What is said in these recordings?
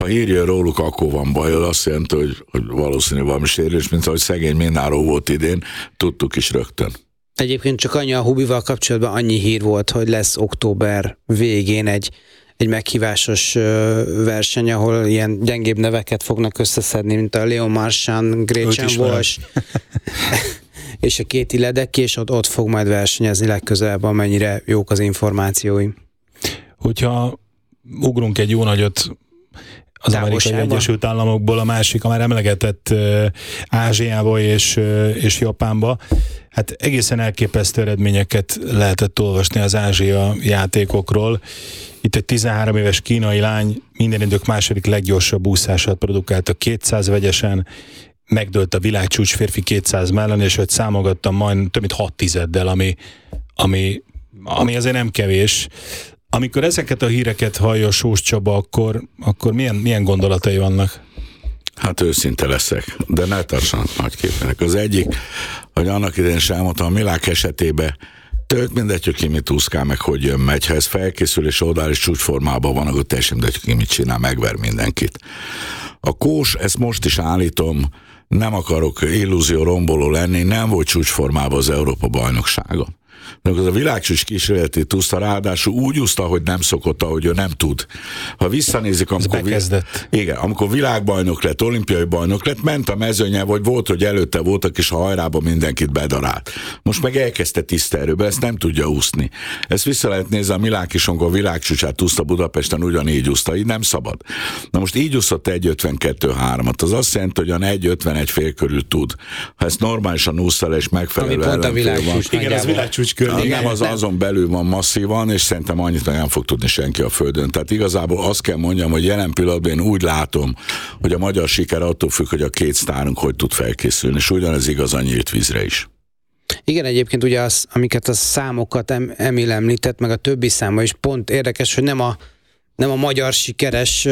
Ha írja róluk, akkor van baj, az azt jelenti, hogy valószínű valami sérülés, mint ahogy szegény Mináró volt idén, tudtuk is rögtön. Egyébként csak annyi a Hubival kapcsolatban annyi hír volt, hogy lesz október végén egy meghívásos verseny, ahol ilyen gyengébb neveket fognak összeszedni, mint a Leon Marchand, Gretchen Walsh és a Katie Ledecky, és ott fog majd versenyezni legközelebb, amennyire jók az információim. Hogyha ugrunk egy jó nagyot az Amerikai Egyesült Államokból a másik, a már emlegetett Ázsiába és Japánba, hát egészen elképesztő eredményeket lehetett olvasni az Ázsia játékokról. Itt egy 13 éves kínai lány minden idők második leggyorsabb úszását produkálta 200 vegyesen, megdőlt a világcsúcs férfi 200 mellett, és hogy számogattam majd több mint 6 tizeddel, ami azért nem kevés. Amikor ezeket a híreket hallja Sós Csaba, akkor milyen gondolatai vannak? Hát őszinte leszek, de ne tartsanak nagy képének. Az egyik, hogy annak idején sem elmondtam, a Milák esetében tök mindegy, hogy ki mit úszkál, meg hogy jön megy. Ha ez felkészül és odáll és csúcsformában van, akkor teljesen mindegy, hogy ki mit csinál, megver mindenkit. A Kós, ezt most is állítom, nem akarok illúzió romboló lenni, nem volt csúcsformában az Európa-bajnokságon. De akkor a világcsúcs kísérletét úszta, ráadásul úgy úszta, hogy nem szokott, ahogy ő nem tud. Ha visszanézik, amikor világbajnok lett, olimpiai bajnok lett, ment a mezőnye, vagy volt, hogy előtte voltak, és a hajrában mindenkit bedarált. Most meg elkezdte tiszterőbe, ezt nem tudja úszni. Ezt vissza lehet nézni, a Milák is, amikor a világcsúcsát úszta Budapesten, ugyanígy úszta, így nem szabad. Na most így úszott 1.52.3-at, az azt jelenti, hogy a 1.51 fél körül tud. Ha ezt normálisan úszta és megfelelő ellenfél van. Igen, az világcsúcs körül. Nem, azon belül van masszívan, és szerintem annyit nem fog tudni senki a Földön. Tehát igazából azt kell mondjam, hogy jelen pillanatban én úgy látom, hogy a magyar siker attól függ, hogy a két sztárunk hogy tud felkészülni, és ugyanez igaz a nyílt vízre is. Igen, egyébként ugye amiket a számokat Emil említett, meg a többi száma is pont érdekes, hogy nem a magyar sikeres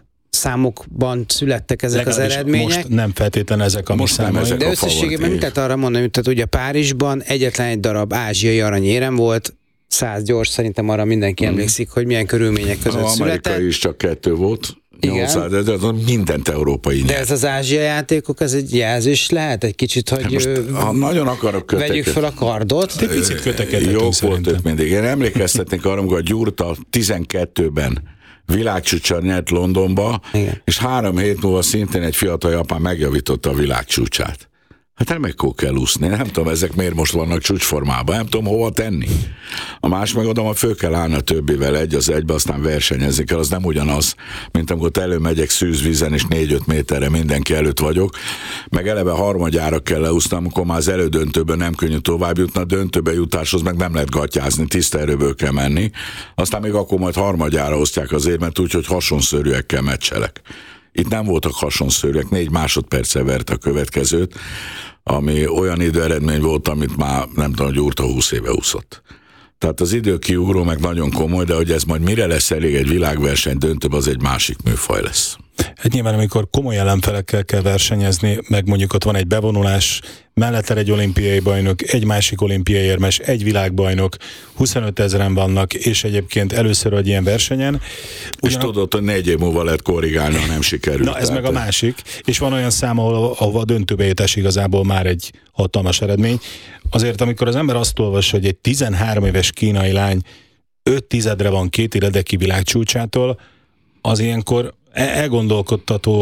számokban születtek ezek legalábbis az eredmények. Most nem feltétlenül ezek a mi számaink. De összességében mit lehet arra mondani, tehát ugye Párizsban egyetlen egy darab ázsiai aranyérem volt, 100 gyors, szerintem arra mindenki emlékszik, hogy milyen körülmények között született. Amerikai is csak 2 volt. 800, de mindent európai nyert. De ez az Ázsia játékok, ez egy jelzés lehet egy kicsit, hogy most, nagyon akarok vegyük fel a kardot. Egy picit kötekedhetünk jó szerintem. Volt ők mindig. Én emlékeztetnék arra, amikor a Gyurta 12-ben világcsúcsal nyert Londonba, igen. És 3 hét múlva szintén egy fiatal japán megjavította a világcsúcsát. Hát remekül kell úszni. Nem tudom, ezek miért most vannak csúcsformában. Nem tudom, hova tenni. A más megadom, hogy föl kell állni a többivel egy az egybe, aztán versenyezni kell. Az nem ugyanaz, mint amikor előmegyek szűzvízen, és 4-5 méterre mindenki előtt vagyok. Meg eleve harmadjára kell leúszni, amikor már az elődöntőben nem könnyű tovább jutni. A döntőbe jutáshoz meg nem lehet gatyázni, tiszta erőből kell menni. Aztán még akkor majd harmadjára osztják az érmet, úgyhogy hasonszörűekkel meccselek. Itt nem voltak hasonszörűek, 4 másodperccel vert a következőt, ami olyan időeredmény volt, amit már nem tudom, hogy Gyurta 20 éve úszott. Tehát az időkiugró meg nagyon komoly, de hogy ez majd mire lesz elég egy világverseny döntőbb, az egy másik műfaj lesz. Hát nyilván, amikor komoly ellenfelekkel kell versenyezni, meg mondjuk ott van egy bevonulás, mellette egy olimpiai bajnok, egy másik olimpiai érmes, egy világbajnok, 25 000-en vannak, és egyébként először egy ilyen versenyen. És tudod, hogy 4 év múlva lehet korrigálni, ha nem sikerült. Na, ez meg a másik. És van olyan szám, ahol a döntőbe jutás igazából már egy hatalmas eredmény. Azért, amikor az ember azt olvas, hogy egy 13 éves kínai lány 5 tizedre van Katie Ledecky világcsúcsától, az ilyenkor elgondolkodtató,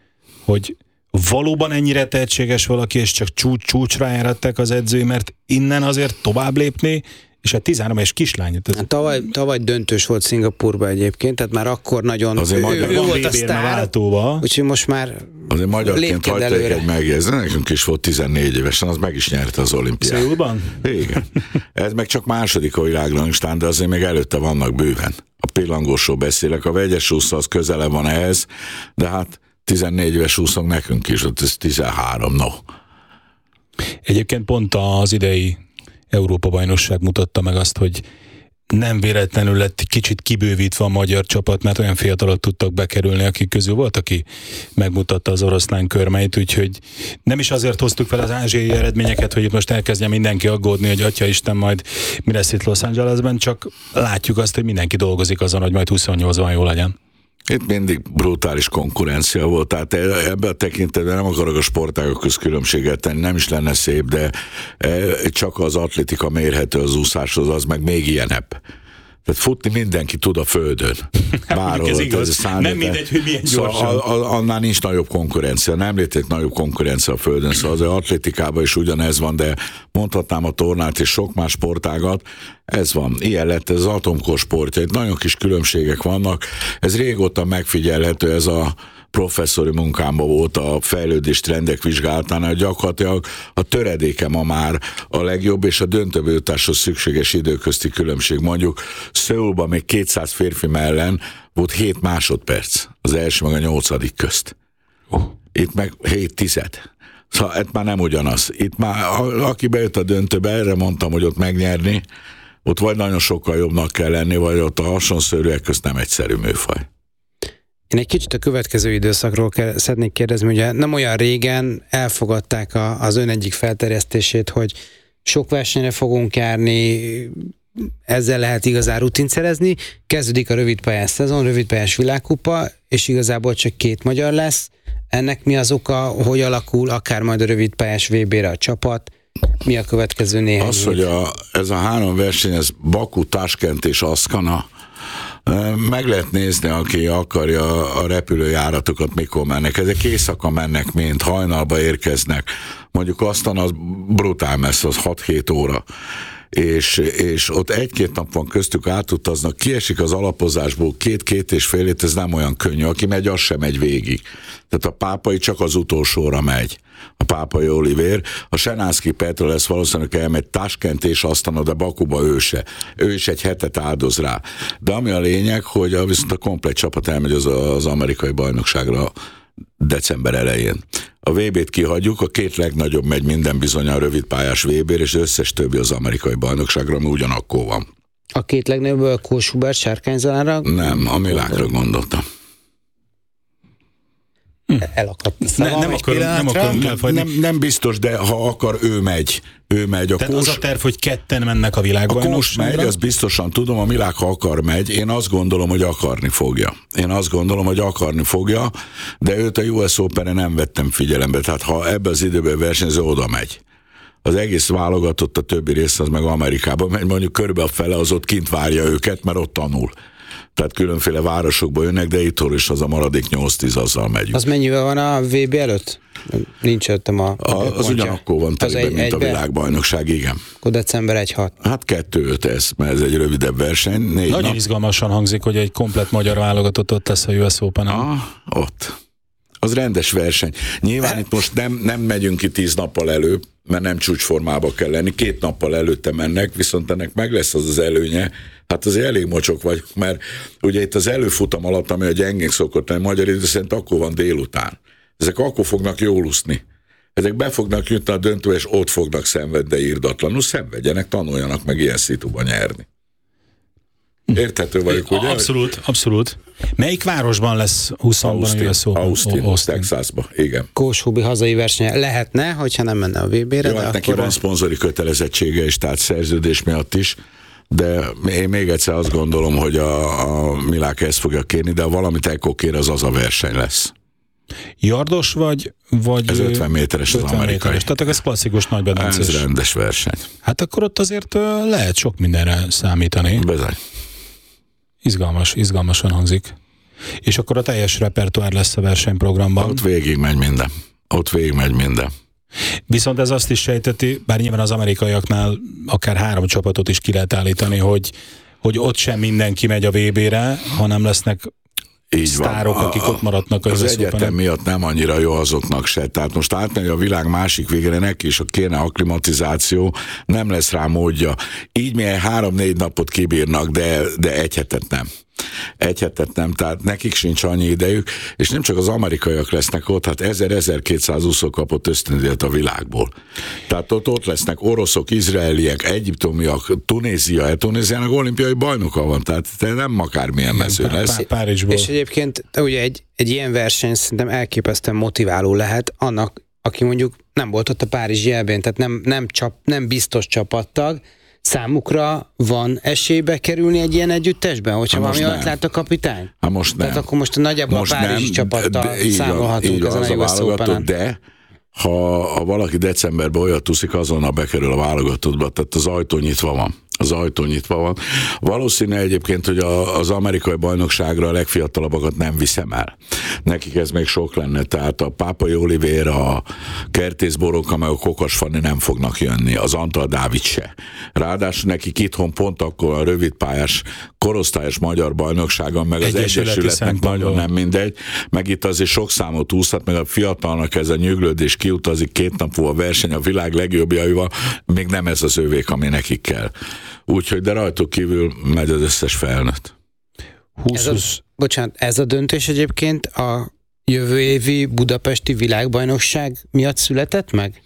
hogy valóban ennyire tehetséges valaki, és csak csúcsra járatták az edzői, mert innen azért tovább lépni, és a 13 éves kislány. Tavaly döntős volt Szingapurban egyébként, tehát már akkor nagyon ő volt a sztár, úgyhogy most már azért magyarként hagyták egy megjegyzni, nekünk is volt 14 évesen, az meg is nyerte az olimpiát. Széulban? Igen. Ez meg csak második a világranglistán, de azért még előtte vannak bőven. A pillangósról beszélek, a vegyes úszó az közele van ehhez, de hát 14 éves úszók nekünk is, ott ez 13, no. Egyébként pont az idei Európa-bajnokság mutatta meg azt, hogy nem véletlenül lett kicsit kibővítve a magyar csapat, mert olyan fiatalok tudtak bekerülni, akik közül volt, aki megmutatta az oroszlán körmeit, úgyhogy nem is azért hoztuk fel az ázsiai eredményeket, hogy itt most elkezdjen mindenki aggódni, hogy Atyaisten majd mi lesz itt Los Angelesben, csak látjuk azt, hogy mindenki dolgozik azon, hogy majd 28-ban jó legyen. Itt mindig brutális konkurencia volt, tehát ebben a tekintetben nem akarok a sportágok közt különbséget tenni, nem is lenne szép, de csak az atlétika mérhető az úszáshoz, az meg még ilyenebb. Tehát futni mindenki tud a földön. Bárhol, ez igaz. Nem mindegy, hogy milyen gyorsan. Annál nincs nagyobb konkurencia, nem létezik nagyobb konkurencia a földön, szóval az atlétikában is ugyanez van, de mondhatnám a tornát és sok más sportágat, ez van. Ilyen lett ez az atomkor sportja, itt nagyon kis különbségek vannak, ez régóta megfigyelhető, ez a professzori munkámban volt a fejlődés trendek vizsgálatánál, gyakorlatilag a töredéke ma már a legjobb, és a döntőbe jutáshoz szükséges időközti különbség. Mondjuk Szöulban még 200 férfi mellen volt 7 másodperc, az első meg a 8. közt. Itt meg 7/10. Szóval ez már nem ugyanaz. Itt már, aki bejött a döntőbe, erre mondtam, hogy ott megnyerni, ott vagy nagyon sokkal jobbnak kell lenni, vagy ott a hasonszörűek közt nem egyszerű műfaj. Én egy kicsit a következő időszakról szeretnék kérdezni, ugye nem olyan régen elfogadták az ön egyik felterjesztését, hogy sok versenyre fogunk járni, ezzel lehet igazán rutint szerezni, kezdődik a rövidpályás szezon, rövidpályás világkupa, és igazából csak 2 magyar lesz. Ennek mi az oka, hogy alakul akár majd a rövidpályás VB-re a csapat? Mi a következő néhány hét? Hogy ez a 3 verseny, ez Baku, Taskent és Aszkana, meg lehet nézni, aki akarja a repülőjáratokat, mikor mennek. Ezek éjszaka mennek, mint hajnalba érkeznek. Mondjuk aztán az brutál messze, az 6-7 óra. És ott 1-2 nap van köztük, átutaznak, kiesik az alapozásból 2-2,5 hét, ez nem olyan könnyű. Aki megy, az sem megy végig. Tehát a Pápai csak az utolsóra megy. A Pápai Olivér. A Senánszky Petra lesz valószínűleg elmegy Taskent és aztán oda Bakuba ő se. Ő is egy hetet áldoz rá. De ami a lényeg, hogy viszont a komplet csapat elmegy az amerikai bajnokságra december elején. A VB-t kihagyjuk, a 2 legnagyobb megy minden bizony a rövidpályás VB-re, és összes többi az amerikai bajnokságra, ami ugyanakkor van. A 2 legnagyobb Kós Hubert Sárkányzalánra? Nem, a Milákra gondoltam. Elakadt. Nem biztos, de ha akar, ő megy. A Tehát az a terv, hogy 2 mennek a világbajnokságra? A Kós megy, azt biztosan tudom, a Milák, ha akar, megy. Én azt gondolom, hogy akarni fogja. De őt a US Open-re nem vettem figyelembe. Tehát ha ebbe az időben versenyző, oda megy. Az egész válogatott, a többi rész az meg Amerikában megy, mondjuk körülbelül a fele az ott kint várja őket, mert ott tanul. Tehát különféle városokba jönnek, de itt is az a maradék 8-10, azzal megyünk. Az mennyivel van a VB előtt? Nincs öttem az ugyanakkor van teliben, mint a világbajnokság, igen. Akkor december 1-6. Hát 2-5 ez, mert ez egy rövidebb verseny. Nagyon izgalmasan hangzik, hogy egy komplett magyar válogatott ott lesz a US Open-en. Ott. Az rendes verseny. Nyilván itt most nem megyünk ki 10 nappal előbb, mert nem csúcsformába kell lenni, 2 nappal előtte mennek, viszont ennek meg lesz az előnye, hát azért elég mocsok vagy, mert ugye itt az előfutam alatt, ami a gyengénk szokott lenni, magyar idő szerint akkor van délután. Ezek akkor fognak jól úszni. Ezek be fognak jutni a döntőbe, és ott fognak szenvedni, de irdatlanul szenvedjenek, tanuljanak meg ilyen szituban nyerni. Érthető vagyok, ugye? Abszolút. Melyik városban lesz 20-ban a US Open? Austin, Texasban, igen. Kós Hubi hazai versenye lehetne, hogyha nem menne a VB-re. Jó, hát neki van szponzori kötelezettsége is, tehát szerződés miatt is, de én még egyszer azt gondolom, hogy a Milák ezt fogja kérni, de ha valamit ekkor kér, az a verseny lesz. Yardos vagy ez 50 méteres 50 az amerikai. Méteres, tehát ez klasszikus nagybedencés. Ez rendes verseny. Hát akkor ott azért lehet sok mindenre számítani. Bizony. Izgalmasan hangzik. És akkor a teljes repertoár lesz a versenyprogramban. Ott végig megy minden. Viszont ez azt is sejteti, bár nyilván az amerikaiaknál akár 3 csapatot is ki lehet állítani, hogy ott sem mindenki megy a VB-re, hanem lesznek így sztárok, van. Akik ott maradnak az egyetem miatt nem annyira jó azoknak se. Tehát most átmegy a világ másik végére, neki is kéne akklimatizáció, nem lesz rá módja. Így milyen 3-4 napot kibírnak, de egy hetet nem. Tehát nekik sincs annyi idejük, és nem csak az amerikaiak lesznek ott, hát 1000-1200 úszó kapott ösztöndíjat a világból. Tehát ott lesznek oroszok, izraeliek, egyiptomiak, Tunéziának olimpiai bajnoka van, tehát nem akármilyen mező lesz. Párizsból. És egyébként ugye egy ilyen verseny szerintem elképesztően motiváló lehet annak, aki mondjuk nem volt ott a párizsi EB-n, tehát nem biztos csapattag, számukra van esélybe kerülni egy ilyen együttesben, hogyha valami olyat lát a kapitány? Most nem. Tehát akkor most nagyjából a párizsi csapattal számolhatunk ezen a US Openen. De ha valaki decemberben olyat tuszik, azonnal bekerül a válogatottba, tehát az ajtó nyitva van. Valószínű egyébként, hogy az amerikai bajnokságra a legfiatalabbakat nem viszem el. Nekik ez még sok lenne, tehát a Pápai Olivér, a Kertész Boronka, meg a Kokas Fanni nem fognak jönni, az Antal Dávid se. Ráadásul nekik itthon pont akkor a rövidpályás korosztályos magyar bajnokságon, meg az Egyesületnek nagyon nem mindegy, meg itt azért sok számot úszhat, meg a fiatalnak ez a nyüglődés kiutazik 2 nap múlva verseny a világ legjobbjaival, még nem ez az övék, ami nekik kell. Úgyhogy, de rajtuk kívül megy az összes felnőtt. Ez a döntés egyébként a jövő évi budapesti világbajnokság miatt született meg?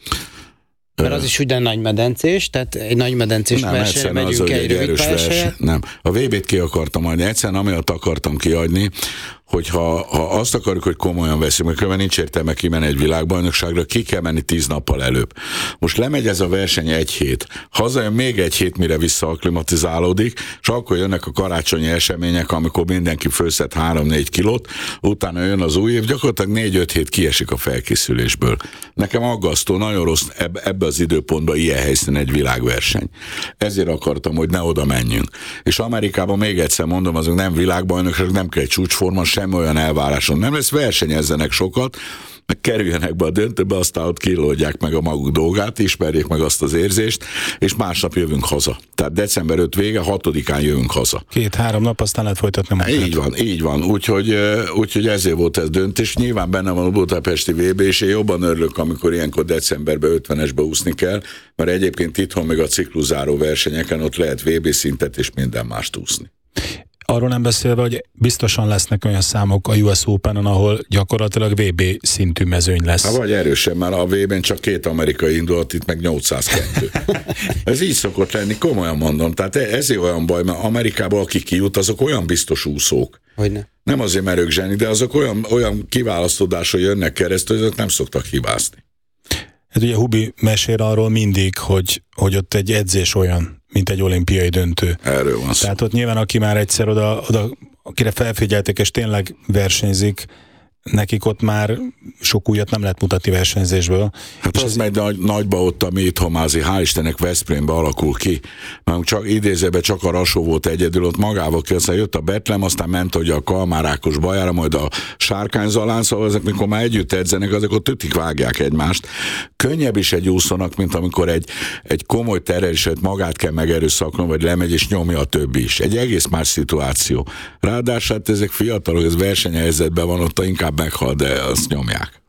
Mert az is ugyan nagymedencés, tehát egy nagymedencés versenyre megyünk egy rövidpályás helyet. Nem, a VB-t ki akartam adni, egyszerűen amiatt akartam kiadni, hogyha azt akarjuk, hogy komolyan veszik, mert különben nincs értelme kimenni egy világbajnokságra, ki kell menni 10 nappal előbb. Most lemegy ez a verseny 1 hét, hazajön még 1 hét, mire visszaaklimatizálódik, és akkor jönnek a karácsonyi események, amikor mindenki fölszed 3-4 kilót, utána jön az új év, gyakorlatilag 4-5 hét kiesik a felkészülésből. Nekem aggasztó, nagyon rossz ebbe az időpontban ilyen helyszínen egy világverseny. Ezért akartam, hogy ne oda menjünk. És Amerikában még egyszer mondom, azok nem világbajnokság, nem kell egy csúcsforma, semmi olyan elváráson nem lesz, versenyezzenek sokat, meg kerüljenek be a döntőbe, aztán ott kilódják meg a maguk dolgát, ismerjék meg azt az érzést, és másnap jövünk haza. Tehát december 5 vége, 6-án jövünk haza. 2-3 nap, aztán lehet folytatni munkát. Így van. Úgyhogy ezért volt ez döntés. Nyilván benne van a budapesti VB, és én jobban örülök, amikor ilyenkor decemberben 50-esbe úszni kell, mert egyébként itthon meg a cikluszáró versenyeken ott lehet VB szintet és minden mást úszni. Arról nem beszélve, hogy biztosan lesznek olyan számok a US Openen, ahol gyakorlatilag VB szintű mezőny lesz. Vagy erősen, mert a VB-n csak 2 amerikai indult, itt meg 802. Ez így szokott lenni, komolyan mondom. Tehát ezért olyan baj, mert Amerikában akik kijut, azok olyan biztos úszók. Hogyne. Nem azért, mert ők zseni, de azok olyan kiválasztódásra jönnek keresztül, hogy azok nem szoktak hibázni. Hát ugye Hubi mesél arról mindig, hogy ott egy edzés olyan, mint egy olimpiai döntő. Erről van szó. Tehát ott nyilván, aki már egyszer oda akire felfigyeltek, és tényleg versenyzik, nekik ott már sok újat nem lehet mutatni versenyzésből. Hát és az megy nagyba ott, ami itthonmázi, hál' Istennek Veszprémbe alakul ki. Mert csak idézőben csak a Rasó volt egyedül, ott magával ki, aztán jött a Betlem, aztán ment ugye a Kalmár Ákos Bajára, majd a Sárkányzalán, szóval ezek, mikor már együtt edzenek, azok ott tütik vágják egymást. Könnyebb is egy úszónak, mint amikor egy komoly terhelését magát kell megerőszakolni, vagy lemegy és nyomja a többi is. Egy egész más szituáció. Ráadásul hát ezek fiatalok, ez versenyhelyzetben van, ott inkább meghal, de azt nyomják.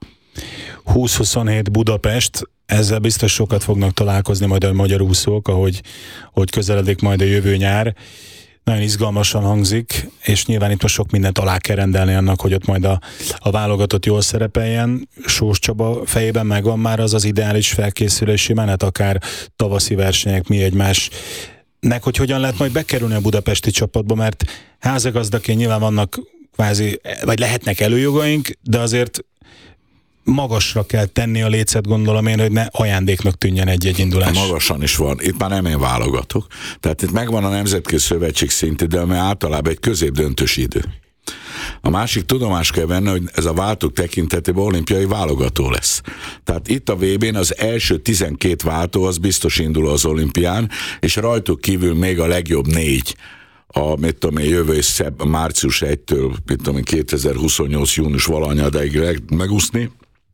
20-27 Budapest, ezzel biztos sokat fognak találkozni majd a magyar úszók, ahogy közeledik majd a jövő nyár. Nagyon izgalmasan hangzik, és nyilván itt most sok mindent alá kell rendelni annak, hogy ott majd a válogatott jól szerepeljen. Sós Csaba fejében megvan már az ideális felkészülési menet, akár tavaszi versenyek, mi egymásnek, hogy hogyan lehet majd bekerülni a budapesti csapatba, mert házigazdaként nyilván vannak kvázi, vagy lehetnek előjogaink, de azért magasra kell tenni a lécet, gondolom én, hogy ne ajándéknak tűnjön egy indulás. Magasan is van. Itt már nem én válogatok. Tehát itt megvan a Nemzetközi Szövetség szintű, de ami általában egy középdöntős idő. A másik tudomást kell venni, hogy ez a váltók tekintetében olimpiai válogató lesz. Tehát itt a VB-n az első 12 váltó az biztos indul az olimpián, és rajtuk kívül még a legjobb 4 jövő és március 1-től 2028. június valahanyadaig megúszni.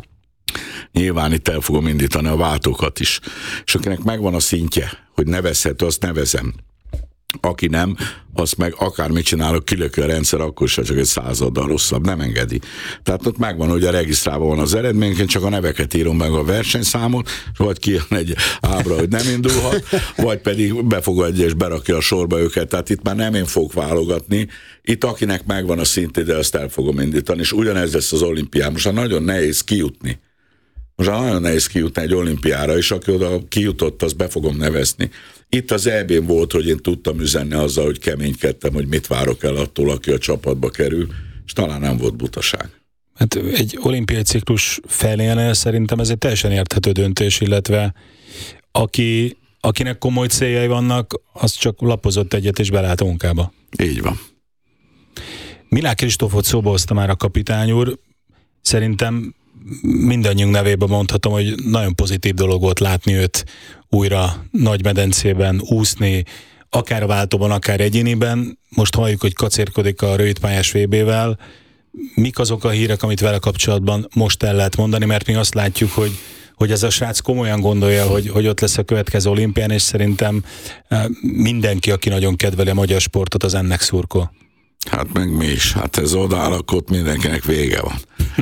Nyilván itt el fogom indítani a váltókat is. És akinek megvan a szintje, hogy nevezhető, azt nevezem. Aki nem, azt meg akármit csinálok, kilöki a rendszer, akkor se csak egy 100-addal rosszabb, nem engedi. Tehát ott megvan, hogy a regisztrálva van az eredményként, csak a neveket írom meg a versenyszámot, vagy kijön egy ábra, hogy nem indulhat, vagy pedig befogadja és berakja a sorba őket. Tehát itt már nem én fogok válogatni. Itt akinek megvan a szintje, de azt el fogom indítani, és ugyanez lesz az olimpián. Most nagyon nehéz kijutni. Nagyon nehéz kijutni egy olimpiára, és aki oda kijutott, azt be fogom nevezni. Itt az EB-n volt, hogy én tudtam üzenni azzal, hogy keménykedtem, hogy mit várok el attól, aki a csapatba kerül, és talán nem volt butaság. Hát egy olimpiai ciklus felénél szerintem ez egy teljesen érthető döntés, illetve aki akinek komoly céljai vannak, az csak lapozott egyet és belállt a munkába. Így van. Milák Kristófot szóba hozta már a kapitány úr. Szerintem mindannyiunk nevében mondhatom, hogy nagyon pozitív dolog volt látni őt újra Nagymedencében úszni, akár a váltóban, akár egyéniben. Most halljuk, hogy kacérkodik a rövidpályás VB-vel. Mik azok a hírek, amit vele kapcsolatban most el lehet mondani, mert mi azt látjuk, hogy ez a srác komolyan gondolja, hogy ott lesz a következő olimpián, és szerintem mindenki, aki nagyon kedveli a magyar sportot, az ennek szurkol. Hát meg mi is. Hát ez odaállok, ott mindenkinek vége van.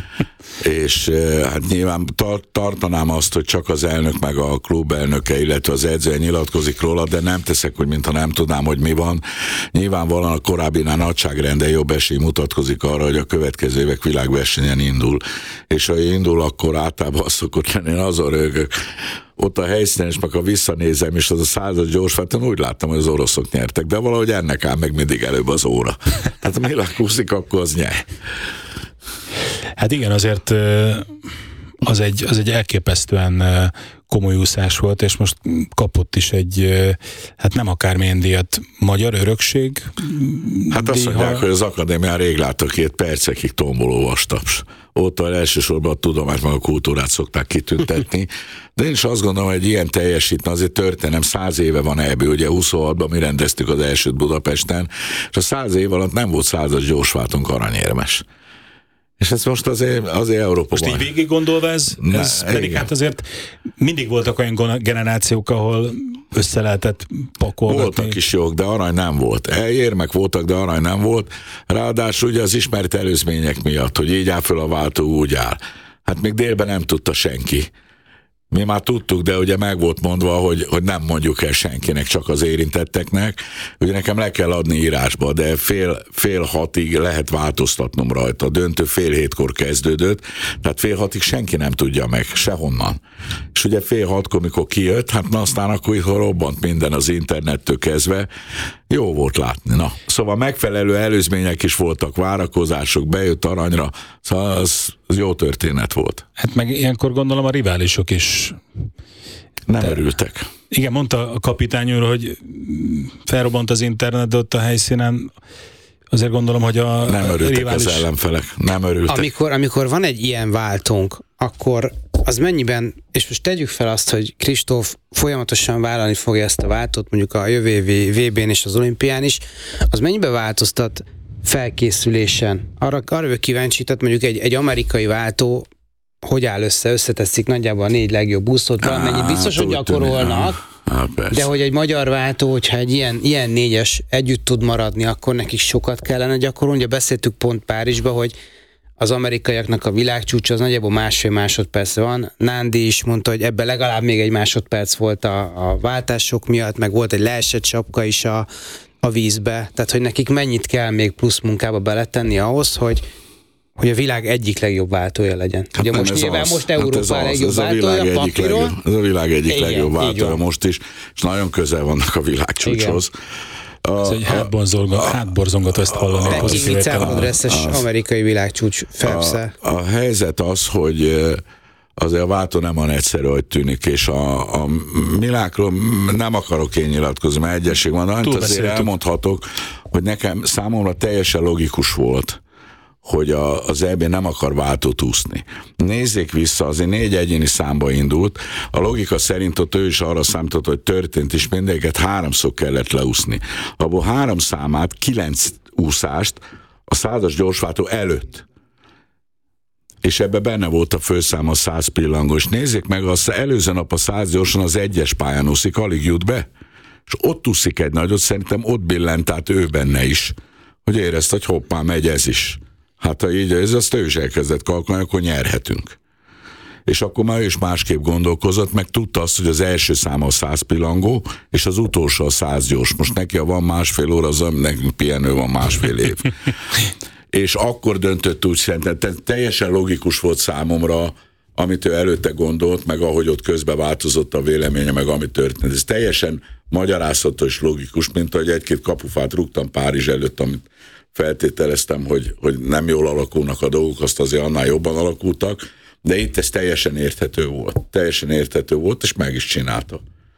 És hát nyilván tartanám azt, hogy csak az elnök meg a klub elnöke, illetve az edző nyilatkozik róla, de nem teszek, hogy mintha nem tudnám, hogy mi van. Nyilvánvalóan a korábbinál nagyságrenden jobb esély mutatkozik arra, hogy a következő évek világversenyen indul. És ha indul, akkor általában azt szokott lenni, én azon rögök. Ott a helyszínen is meg ha visszanézem, és az a 100-as gyorsváltón úgy láttam, hogy az oroszok nyertek, de valahogy ennek áll meg mindig előbb az óra. Tehát a Milák úszik, akkor az nyer. Hát igen, azért az egy elképesztően komoly úszás volt, és most kapott is egy, hát nem akármilyen díjat, magyar örökség. Hát azt mondják, hogy az akadémián rég láttak 2 percekig tomboló vastaps. Ott elsősorban a tudományt, meg a kultúrát szokták kitüntetni. De én is azt gondolom, hogy egy ilyen teljesítmény, azért történelem 100 éve van ebből, ugye 26-ban mi rendeztük az elsőt Budapesten, és a 100 év alatt nem volt 100-as gyorsváltónk aranyérmes. És ez most azért Európa. Most így végig gondolva ez pedig igen. Hát azért mindig voltak olyan generációk, ahol össze lehetett pakolgatni. Voltak is jók, de arany nem volt. Elérmek voltak, de arany nem volt. Ráadásul ugye az ismert előzmények miatt, hogy így áll föl a váltó, úgy áll. Hát még délben nem tudta senki. Mi már tudtuk, de ugye meg volt mondva, hogy nem mondjuk el senkinek, csak az érintetteknek. Ugye nekem le kell adni írásba, de fél 6-ig lehet változtatnom rajta. A döntő fél 7-kor kezdődött, tehát fél 6-ig senki nem tudja meg, sehonnan. És ugye fél 6-kor, mikor kijött, hát na aztán akkor robbant minden az internettől kezdve. Jó volt látni. Na, szóval megfelelő előzmények is voltak, várakozások, bejött aranyra, szóval az jó történet volt. Hát meg ilyenkor gondolom a riválisok is nem örültek. Igen, mondta a kapitány úr, hogy felrobbant az internet, de ott a helyszínen azért gondolom, hogy a nem örültek rivális... az ellenfelek, nem örültek. Amikor van egy ilyen váltónk, akkor az mennyiben, és most tegyük fel azt, hogy Kristóf folyamatosan vállalni fogja ezt a váltót, mondjuk a jövő évi VB-n és az olimpián is, az mennyiben változtat felkészülésen? Arra vagyok kíváncsi, tehát mondjuk egy amerikai váltó hogy áll összeteszik nagyjából a 4 legjobb úszót, valamennyit biztos, hogy gyakorolnak, de hogy egy magyar váltó, hogyha egy ilyen 4-es együtt tud maradni, akkor nekik sokat kellene gyakorolni. Ugye beszéltük pont Párizsba, hogy az amerikaiaknak a világcsúcsa az nagyjából 1,5 másodperc van. Nándi is mondta, hogy ebben legalább még 1 másodperc volt a váltások miatt, meg volt egy leesett sapka is a vízbe. Tehát, hogy nekik mennyit kell még plusz munkába beletenni ahhoz, hogy a világ egyik legjobb váltója legyen. Hát ugye most nyilván most Európa hát legjobb váltója papíron. Ez a világ egyik legjobb váltója most is, és nagyon közel vannak a világcsúcshoz. Ez egy hátborzongató ezt hallani. Becky Mitchell amerikai világcsúcs Phelps-szel. A helyzet az, hogy azért a váltó nem olyan egyszerű, hogy tűnik, és a Milákról nem akarok én nyilatkozni, mert egyesség van, de azért elmondhatok, hogy számomra teljesen logikus volt, hogy az EB nem akar váltót úszni. Nézzék vissza, azért 4 egyéni számba indult, a logika szerint ott ő is arra számított, hogy történt, és mindegyiket 3-szor kellett leúszni. Abból 3 számát, 9 úszást a 100-as gyorsváltó előtt. És ebbe benne volt a főszám a 100 pillangós. Nézzék meg, az előző nap a 100 gyorsan az 1-es pályán úszik, alig jut be. És ott úszik egy nagyot, szerintem ott billent át ő benne is, hogy érezte, hogy hoppá, megy ez is. Hát ha így ez, azt ő is elkezdett kalkulálni, akkor nyerhetünk. És akkor már ő is másképp gondolkozott, meg tudta azt, hogy az első száma a 100 pillangó, és az utolsó a 100 gyors. Most neki, ha van 1,5 óra, az nekünk pihenő van 1,5 év. És akkor döntött úgy szerintem, teljesen logikus volt számomra, amit ő előtte gondolt, meg ahogy ott közben változott a véleménye, meg amit történt. Ez teljesen magyarázható és logikus, mint ahogy 1-2 kapufát rúgtam Párizs előtt, amit feltételeztem, hogy nem jól alakulnak a dolgok, azt azért annál jobban alakultak, de itt ez teljesen érthető volt, és meg is csinálta.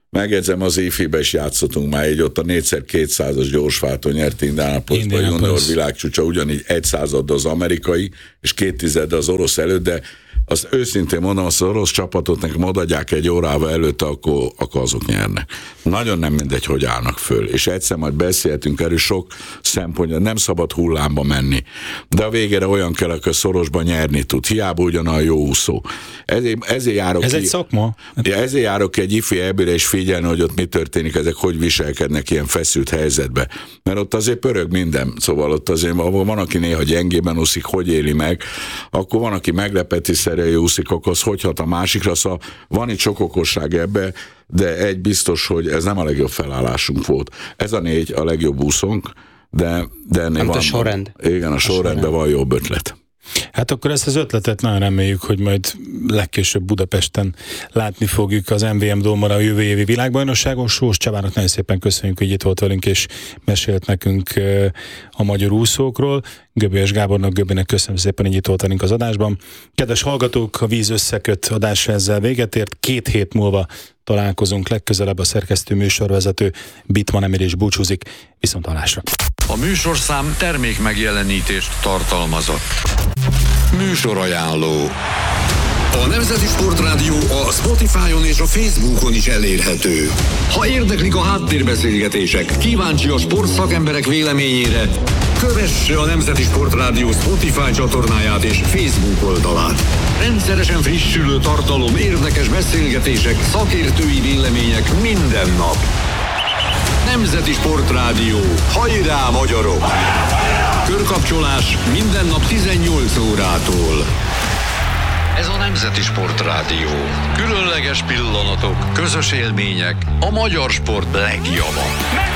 Megjegyzem, az IFI-be is játszottunk már, így ott a 4x200-as gyorsváltó nyert Indianapolisban junior világcsúcsa, ugyanígy 1/100 az amerikai, és 2/10 az orosz előtt, de azt őszintén mondom, az orosz csapatot nekem odaadják egy órával előtte, akkor azok nyernek. Nagyon nem mindegy, hogy állnak föl. És egyszer majd beszélhetünk erről, sok szempontja, nem szabad hullámba menni. De a végére olyan kell, aki szorosban nyerni tud. Hiába ugyanolyan jó úszó. Ezért járok Ez egy szakma? Ezért járok egy ifi EB-re és figyelni, hogy ott mi történik, ezek hogy viselkednek ilyen feszült helyzetbe. Mert ott azért pörög minden. Szóval ott azért van, aki néha gyengében úszik, hogy éli meg, akkor van, aki meglepetésszerűen úszik, akkor az hogy hat a másikra. Szóval van itt sok okosság ebbe, de egy biztos, hogy ez nem a legjobb felállásunk volt. Ez a 4 a legjobb úszónk, de ennél van. A sorrend. Igen, a sorrendben van jobb ötlet. Hát akkor ezt az ötletet nagyon reméljük, hogy majd legkésőbb Budapesten látni fogjuk az MVM Dómara a jövő évi világbajnokságon. Sós Csabának nagyon szépen köszönjük, hogy itt volt velünk és mesélt nekünk a magyar úszókról. Göbölyes Gábornak, Göbének köszönöm szépen, hogy itt volt velünk az adásban. Kedves hallgatók, a Víz összeköt adásra ezzel véget ért. 2 hét múlva találkozunk legközelebb. A szerkesztő műsorvezető Bittman Emir is búcsúzik. Viszonthallásra. A műsorszám termék megjelenítést tartalmazott. Műsorajánló. A Nemzeti Sportrádió a Spotify-on és a Facebookon is elérhető. Ha érdeklik a háttérbeszélgetések, kíváncsi a sportszakemberek véleményére, kövesse a Nemzeti Sportrádió Spotify csatornáját és Facebook oldalát. Rendszeresen frissülő tartalom, érdekes beszélgetések, szakértői vélemények minden nap. Nemzeti Sportrádió. Hajrá, magyarok! Körkapcsolás minden nap 18 órától. Ez a Nemzeti Sportrádió. Különleges pillanatok, közös élmények, a magyar sport legjava.